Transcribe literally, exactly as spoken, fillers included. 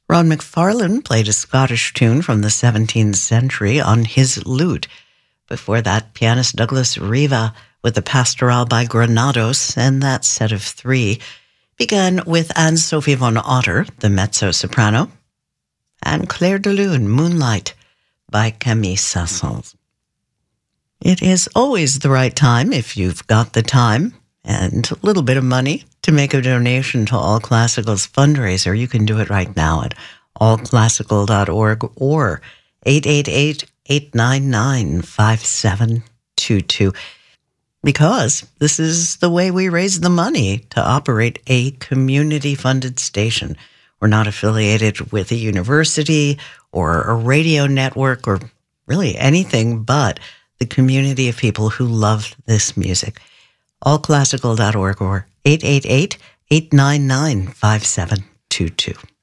Ron McFarlane played a Scottish tune from the seventeenth century on his lute. Before that, pianist Douglas Riva with the Pastoral by Granados, and that set of three began with Anne-Sophie von Otter, the mezzo-soprano, and Claire de Lune, Moonlight, by Camille Saint-Saëns. It is always the right time, if you've got the time and a little bit of money, to make a donation to All Classical's fundraiser. You can do it right now at all classical dot org or eight eight eight, eight nine nine, five seven two two. Because this is the way we raise the money to operate a community-funded station. We're not affiliated with a university or a radio network or really anything but the community of people who love this music. all classical dot org or eight eight eight, eight nine nine, five seven two two.